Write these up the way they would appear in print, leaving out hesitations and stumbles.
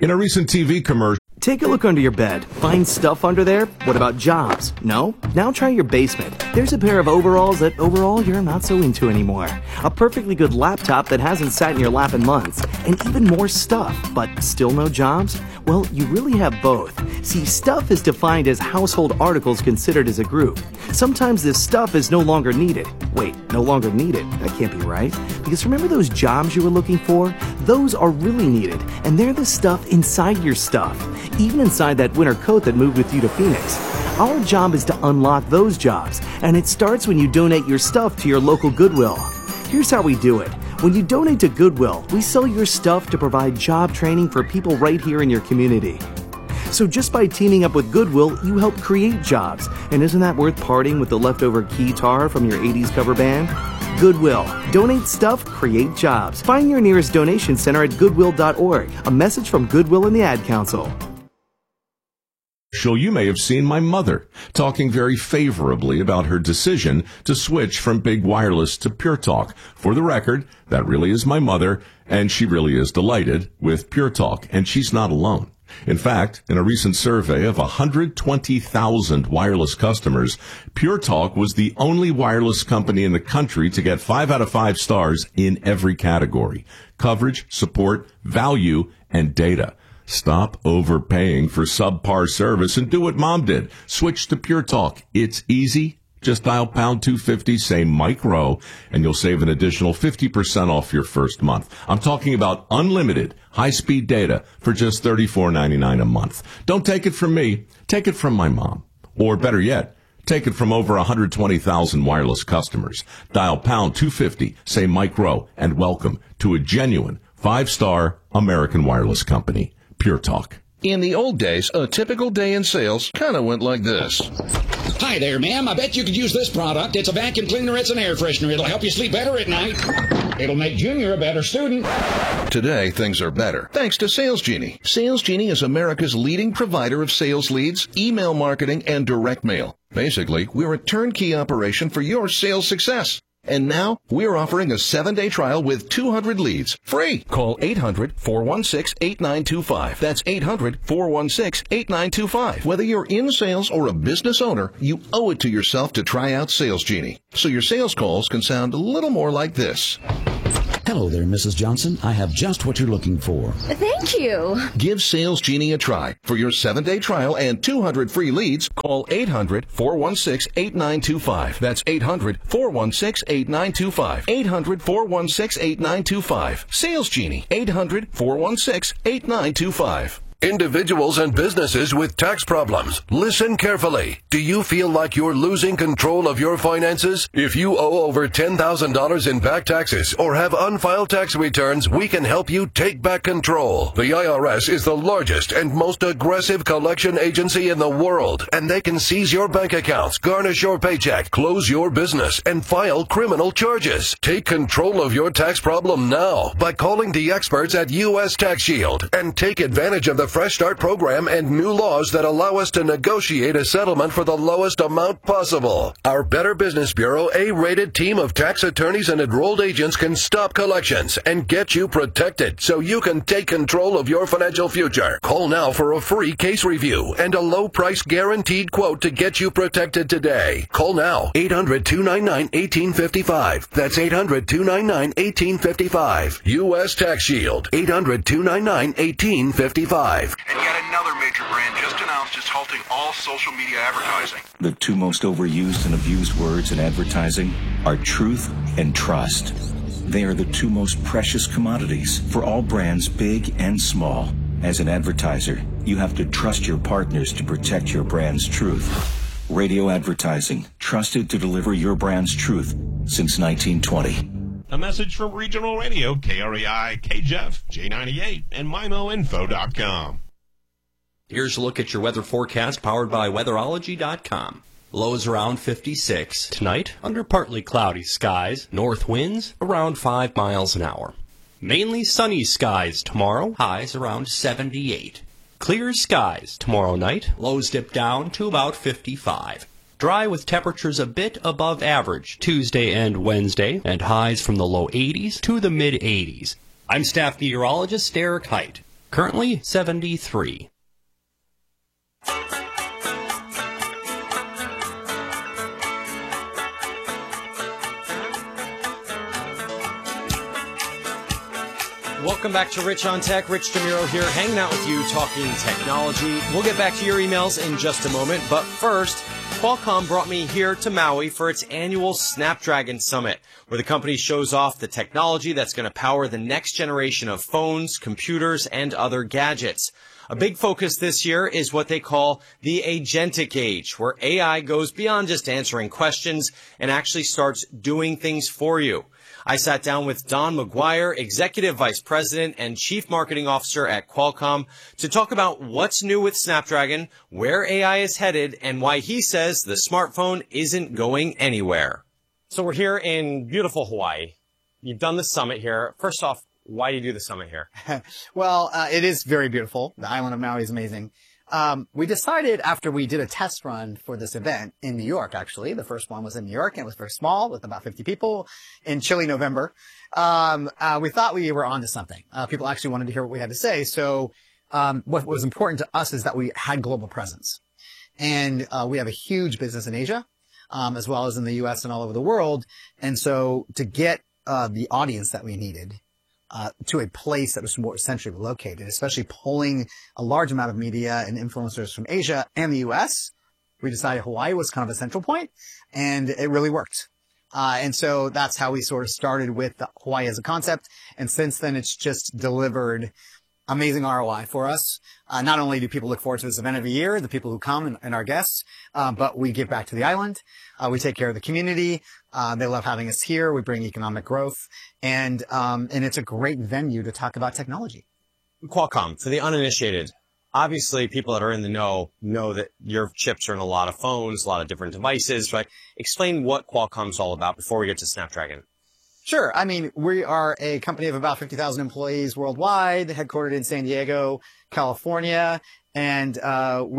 In a recent TV commercial, Take a look under your bed. Find stuff under there? What about jobs? No? Now try your basement. There's a pair of overalls that overall you're not so into anymore. A perfectly good laptop that hasn't sat in your lap in months. And even more stuff, but still no jobs? Well, you really have both. See, stuff is defined as household articles considered as a group. Sometimes this stuff is no longer needed. Wait, no longer needed? That can't be right. Because remember those jobs you were looking for? Those are really needed, and they're the stuff inside your stuff. Even inside that winter coat that moved with you to Phoenix. Our job is to unlock those jobs, and it starts when you donate your stuff to your local Goodwill. Here's how we do it. When you donate to Goodwill, we sell your stuff to provide job training for people right here in your community. So just by teaming up with Goodwill, you help create jobs. And isn't that worth parting with the leftover keytar from your 80s cover band? Goodwill. Donate stuff, create jobs. Find your nearest donation center at goodwill.org. A message from Goodwill and the Ad Council. you may have seen my mother talking very favorably about her decision to switch from Big Wireless to Pure Talk. For the record, that really is my mother, and she really is delighted with Pure Talk, and she's not alone. In fact, in a recent survey of 120,000 wireless customers, Pure Talk was the only wireless company in the country to get 5 out of 5 stars in every category: coverage, support, value, and data. Stop overpaying for subpar service and do what Mom did. Switch to Pure Talk. It's easy. Just dial pound 250, say Mike Rowe, and you'll save an additional 50% off your first month. I'm talking about unlimited high-speed data for just $34.99 a month. Don't take it from me. Take it from my mom. Or better yet, take it from over 120,000 wireless customers. Dial pound 250, say Mike Rowe, and welcome to a genuine 5-star American wireless company. Pure Talk. In the old days, a typical day in sales kind of went like this. Hi there, ma'am. I bet you could use this product. It's a vacuum cleaner. It's an air freshener. It'll help you sleep better at night. It'll make Junior a better student. Today, things are better, thanks to Sales Genie. Sales Genie is America's leading provider of sales leads, email marketing, and direct mail. Basically, we're a turnkey operation for your sales success. And now, we're offering a 7-day trial with 200 leads, free. Call 800-416-8925. That's 800-416-8925. Whether you're in sales or a business owner, you owe it to yourself to try out Sales Genie, so your sales calls can sound a little more like this. Hello there, Mrs. Johnson. I have just what you're looking for. Thank you. Give Sales Genie a try. For your 7-day trial and 200 free leads, call 800-416-8925. That's 800-416-8925. 800-416-8925. Sales Genie. 800-416-8925. Individuals and businesses with tax problems, listen carefully. Do you feel like you're losing control of your finances? If you owe over $10,000 in back taxes or have unfiled tax returns, we can help you take back control. The IRS is the largest and most aggressive collection agency in the world, and they can seize your bank accounts, garnish your paycheck, close your business, and file criminal charges. Take control of your tax problem now by calling the experts at U.S. Tax Shield and take advantage of the Fresh Start program and new laws that allow us to negotiate a settlement for the lowest amount possible. Our Better Business Bureau A-rated team of tax attorneys and enrolled agents can stop collections and get you protected so you can take control of your financial future. Call now for a free case review and a low price guaranteed quote to get you protected today. Call now. 800-299-1855. That's 800-299-1855. U.S. Tax Shield. 800-299-1855. And yet another major brand just announced it's halting all social media advertising. The two most overused and abused words in advertising are truth and trust. They are the two most precious commodities for all brands, big and small. As an advertiser, you have to trust your partners to protect your brand's truth. Radio advertising, trusted to deliver your brand's truth since 1920. A message from Regional Radio, KREI, KJEF, J98, and MyMoInfo.com. Here's a look at your weather forecast powered by Weatherology.com. Lows around 56. Tonight, under partly cloudy skies, north winds around 5 miles an hour. Mainly sunny skies tomorrow, highs around 78. Clear skies tomorrow night, lows dip down to about 55. Dry with temperatures a bit above average Tuesday and Wednesday, and highs from the low 80s to the mid 80s. I'm staff meteorologist Derek Height. Currently 73. Welcome back to Rich on Tech. Rich DeMuro here, hanging out with you, talking technology. We'll get back to your emails in just a moment, but first, Qualcomm brought me here to Maui for its annual Snapdragon Summit, where the company shows off the technology that's going to power the next generation of phones, computers, and other gadgets. A big focus this year is what they call the agentic age, where AI goes beyond just answering questions and actually starts doing things for you. I sat down with Don McGuire, Executive Vice President and Chief Marketing Officer at Qualcomm, to talk about what's new with Snapdragon, where AI is headed, and why he says the smartphone isn't going anywhere. So we're here in beautiful Hawaii. You've done the summit here. First off, why do you do the summit here? Well, it is very beautiful. The island of Maui is amazing. We decided after we did a test run for this event in New York, actually, the first one was in New York and it was very small with about 50 people in chilly November. We thought we were onto something. People actually wanted to hear what we had to say. So, what was important to us is that we had global presence, and we have a huge business in Asia, as well as in the U.S. and all over the world. And so to get, the audience that we needed, to a place that was more centrally located, especially pulling a large amount of media and influencers from Asia and the US, we decided Hawaii was kind of a central point, and it really worked. And so that's how we sort of started with Hawaii as a concept. And since then, it's just delivered amazing ROI for us. Not only do people look forward to this event every year, the people who come and our guests, but we give back to the island. We take care of the community. They love having us here. We bring economic growth, and it's a great venue to talk about technology. Qualcomm, for the uninitiated, obviously people that are in the know that your chips are in a lot of phones, a lot of different devices, right? Explain what Qualcomm's all about before we get to Snapdragon. Sure. I mean, we are a company of about 50,000 employees worldwide, headquartered in San Diego, California. And, so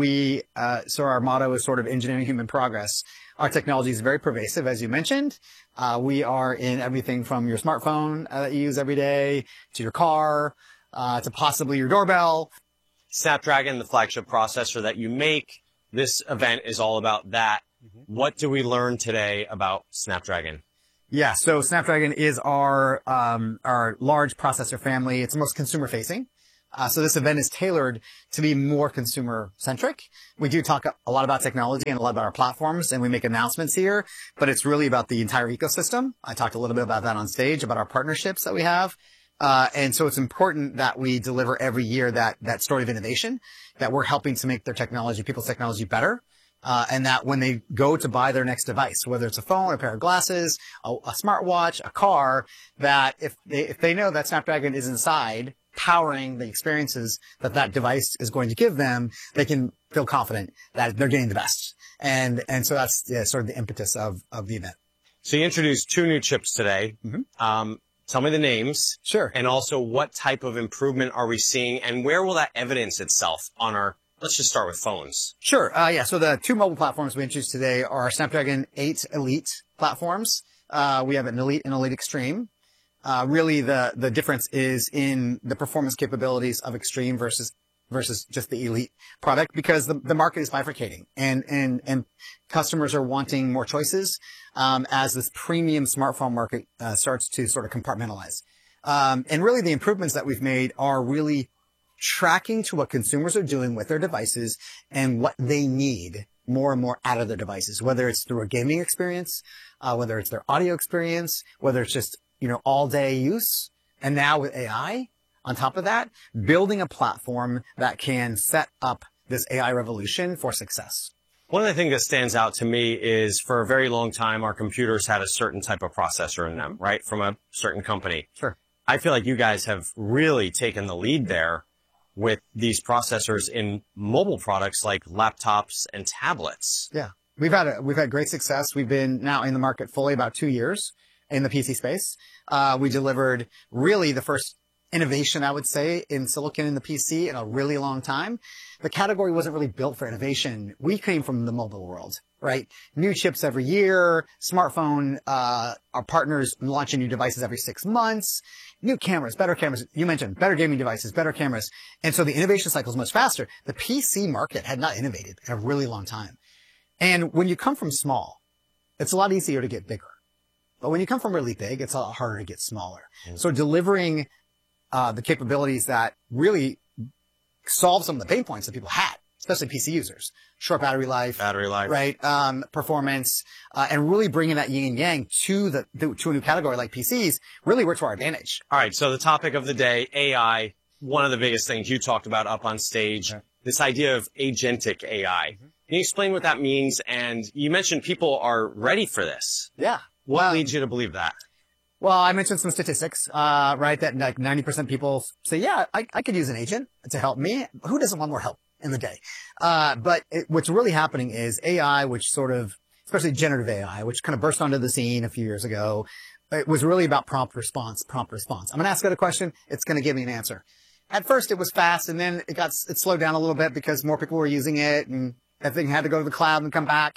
our motto is sort of engineering human progress. Our technology is very pervasive, as you mentioned. We are in everything from your smartphone that you use every day to your car, to possibly your doorbell. Snapdragon, the flagship processor that you make. This event is all about that. What do we learn today about Snapdragon? Yeah, so Snapdragon is our large processor family. It's the most consumer facing. So this event is tailored to be more consumer centric. We do talk a lot about technology and a lot about our platforms, and we make announcements here, but it's really about the entire ecosystem. I talked a little bit about that on stage, about our partnerships that we have. And so it's important that we deliver every year that story of innovation, that we're helping to make people's technology better. And that when they go to buy their next device, whether it's a phone, a pair of glasses, a smartwatch, a car, that if they know that Snapdragon is inside powering the experiences that device is going to give them, they can feel confident that they're getting the best. And so that's sort of the impetus of the event. So you introduced 2 new chips today. Tell me the names. Sure. And also what type of improvement are we seeing, and where will that evidence itself on our... Let's just start with phones. Sure. Yeah. So the 2 mobile platforms we introduced today are our Snapdragon 8 Elite platforms. We have an Elite and Elite Extreme. Really the difference is in the performance capabilities of Extreme versus just the Elite product, because the market is bifurcating and customers are wanting more choices, as this premium smartphone market, starts to sort of compartmentalize. And really the improvements that we've made are really tracking to what consumers are doing with their devices and what they need more and more out of their devices, whether it's through a gaming experience, whether it's their audio experience, whether it's just, all day use. And now with AI on top of that, building a platform that can set up this AI revolution for success. One of the things that stands out to me is for a very long time, our computers had a certain type of processor in them, right? From a certain company. Sure. I feel like you guys have really taken the lead there with these processors in mobile products like laptops and tablets. Yeah. We've had great success. We've been now in the market fully about 2 years in the PC space. We delivered really the first innovation, I would say, in silicon in the PC in a really long time. The category wasn't really built for innovation. We came from the mobile world, right? New chips every year, smartphone, our partners launching new devices every 6 months, new cameras, better cameras. You mentioned better gaming devices, better cameras. And so the innovation cycle is much faster. The PC market had not innovated in a really long time. And when you come from small, it's a lot easier to get bigger. But when you come from really big, it's a lot harder to get smaller. So delivering the capabilities that really solve some of the pain points that people had, especially PC users, short battery life, right? Performance, and really bringing that yin and yang to a new category like PCs really works to our advantage. All right. So the topic of the day, AI, one of the biggest things you talked about up on stage, this idea of agentic AI. Can you explain what that means? And you mentioned people are ready for this. Yeah. What leads you to believe that? Well, I mentioned some statistics, right? That like 90% of people say, yeah, I could use an agent to help me. Who doesn't want more help in the day? But what's really happening is AI, which sort of, especially generative AI, which kind of burst onto the scene a few years ago, it was really about prompt response. I'm going to ask it a question. It's going to give me an answer. At first it was fast, and then it slowed down a little bit because more people were using it, and that thing had to go to the cloud and come back.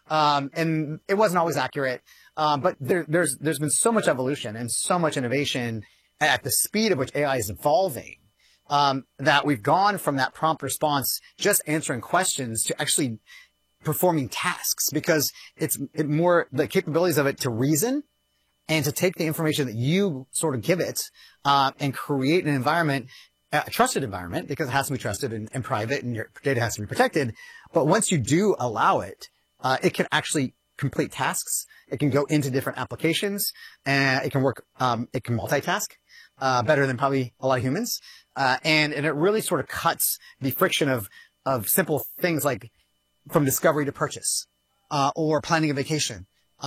And it wasn't always accurate. But there's been so much evolution and so much innovation at the speed at which AI is evolving, that we've gone from that prompt response, just answering questions, to actually performing tasks, because it's more the capabilities of it to reason and to take the information that you sort of give it, and create an environment, a trusted environment, because it has to be trusted and private, and your data has to be protected. But once you do allow it, it can actually complete tasks. It can go into different applications, and it can work, it can multitask, better than probably a lot of humans. And it really sort of cuts the friction of simple things like from discovery to purchase, or planning a vacation,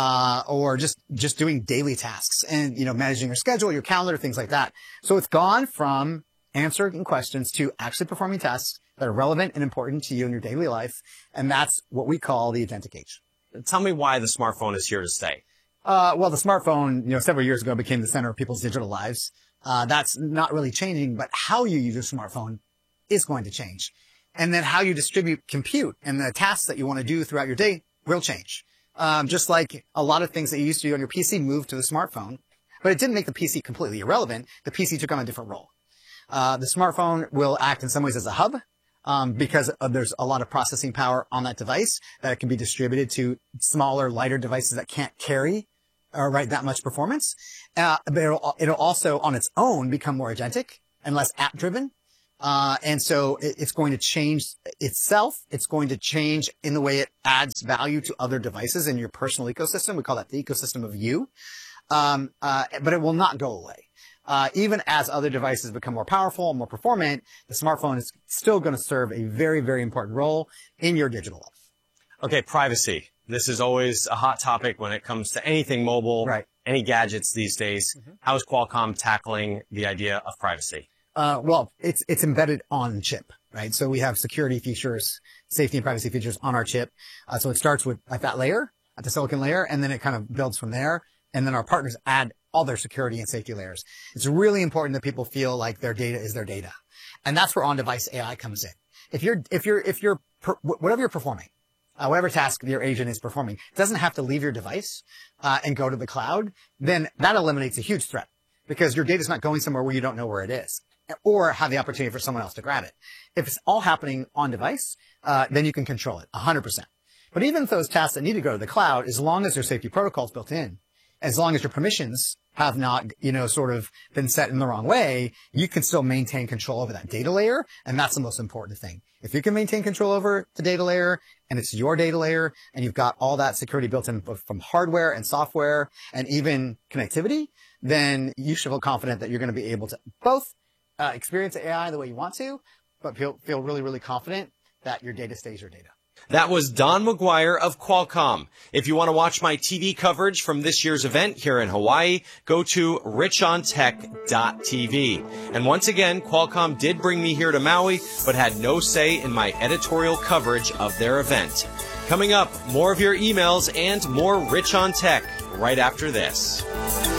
or just doing daily tasks and, managing your schedule, your calendar, things like that. So it's gone from answering questions to actually performing tasks that are relevant and important to you in your daily life. And that's what we call the agentic age. Tell me why the smartphone is here to stay. Well, the smartphone, several years ago became the center of people's digital lives. That's not really changing, but how you use your smartphone is going to change. And then how you distribute compute and the tasks that you want to do throughout your day will change. Just like a lot of things that you used to do on your PC moved to the smartphone, but it didn't make the PC completely irrelevant. The PC took on a different role. The smartphone will act in some ways as a hub, because there's a lot of processing power on that device that can be distributed to smaller, lighter devices that can't carry that much performance. But it'll also on its own become more agentic and less app driven. And so it's going to change itself. It's going to change in the way it adds value to other devices in your personal ecosystem. We call that the ecosystem of you. But it will not go away. Even as other devices become more powerful and more performant, the smartphone is still going to serve a very, very important role in your digital life. Okay, privacy. This is always a hot topic when it comes to anything mobile, right? Any gadgets these days. How is Qualcomm tackling the idea of privacy? Well, it's embedded on chip, right? So we have security features, safety and privacy features on our chip. So it starts with at that layer, at the silicon layer, and then it kind of builds from there. And then our partners add all their security and safety layers. It's really important that people feel like their data is their data. And that's where on-device AI comes in. Whatever you're performing, whatever task your agent is performing, doesn't have to leave your device, and go to the cloud, then that eliminates a huge threat because your data's not going somewhere where you don't know where it is or have the opportunity for someone else to grab it. If it's all happening on device, then you can control it 100%. But even those tasks that need to go to the cloud, as long as there's safety protocols built in, as long as your permissions have not, sort of been set in the wrong way, you can still maintain control over that data layer. And that's the most important thing. If you can maintain control over the data layer and it's your data layer and you've got all that security built in from hardware and software and even connectivity, then you should feel confident that you're going to be able to both experience AI the way you want to, but feel really, really confident that your data stays your data. That was Don McGuire of Qualcomm. If you want to watch my TV coverage from this year's event here in Hawaii, go to richontech.tv. And once again, Qualcomm did bring me here to Maui, but had no say in my editorial coverage of their event. Coming up, more of your emails and more Rich on Tech right after this.